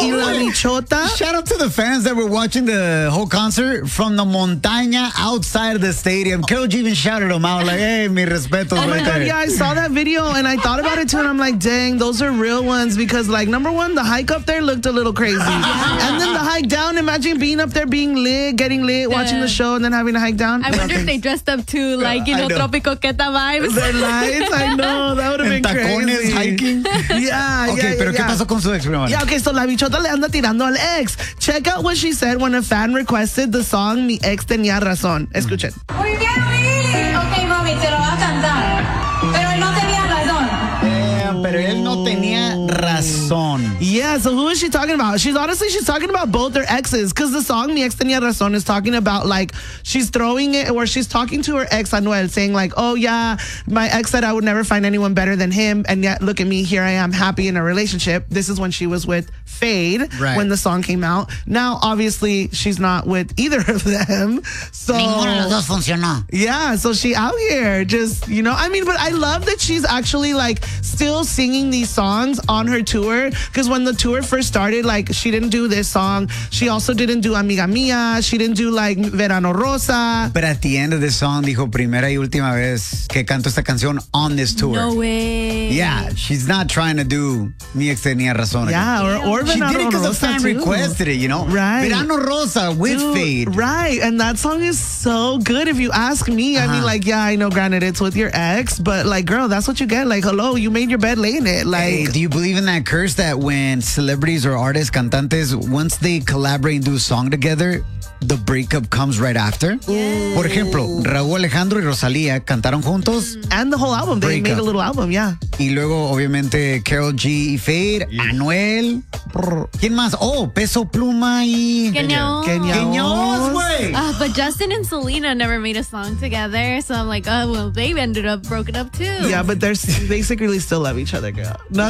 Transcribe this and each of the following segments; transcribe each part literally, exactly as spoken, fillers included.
y la bichota. Shout out to the fans that were watching the whole concert from the montaña outside of the stadium. Karol G even shouted them out like, hey, mi respeto. Oh my right God, there. yeah, I saw that video and I thought about it too, and I'm like, dang, those are real ones, because like, number one, the hike up there looked a little crazy. And then the hike down, imagine being up there being lit, getting lit, yeah. watching the show, and then having to hike down. I wonder if they dressed up too, like, you know, know. Tropico Queta vibes. Their lights, I know, that would have been crazy. Hiking. Yeah, okay, yeah, pero yeah. ¿qué pasó con su ex, primero? Yeah, okay, so la bichota le anda tirando al ex. Check out what she said when a fan requested the song Mi Ex Tenía Razón. Escuchen. Muy bien, Luis. Ok, mami, te lo voy a cantar. Pero él no tenía razón. Yeah, pero él no tenía razón. Yeah, so who is she talking about? She's honestly, she's talking about both their exes, because the song Mi Ex Tenía Razón is talking about, like, she's throwing it, or she's talking to her ex, Anuel, saying like, oh yeah, my ex said I would never find anyone better than him, and yet look at me, here I am, happy in a relationship. This is when she was with Fade, right. when the song came out. Now, obviously, she's not with either of them. So ninguno de los dos funcionó. Yeah, so she out here just, you know, I mean, but I love that she's actually like still singing these songs on her tour, because when the tour first started, like, she didn't do this song. She also didn't do Amiga Mia. She didn't do like Verano Rosa. But at the end of this song, dijo, primera y última vez que canto esta canción on this tour. No way. Yeah, she's not trying to do Mi Ex Tenía Razón. Yeah, or, or she Verano did it because Rosa the fan too. requested it, you know? Right. Verano Rosa with Dude, Fade. Right, and that song is so good if you ask me. Uh-huh. I mean, like, yeah, I know, granted, it's with your ex, but like, girl, that's what you get. Like, hello, you made your bed, lay in it. Like, hey, do you believe in that curse that when celebrities or artists, cantantes, once they collaborate and do a song together, the breakup comes right after? Yeah. Por ejemplo, Raúl Alejandro y Rosalía cantaron juntos. And the whole album. They Breakup. made a little album, yeah. Y luego, obviamente, Karol G y Fade, yeah. Anuel. ¿Quién más? Oh, Peso Pluma y... Kenya Oz. Kenya Oz, güey. Uh, but Justin and Selena never made a song together, so I'm like, oh, well, they ended up broken up too. Yeah, but they're, they secretly still love each other, girl. No,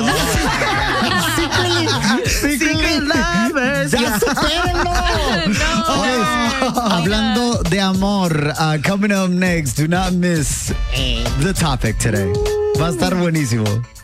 oh. secretly, secretly. Secret lovers. That's yeah. no. no. Oh, hablando de amor, uh, coming up next, do not miss the topic today. Va a estar buenísimo.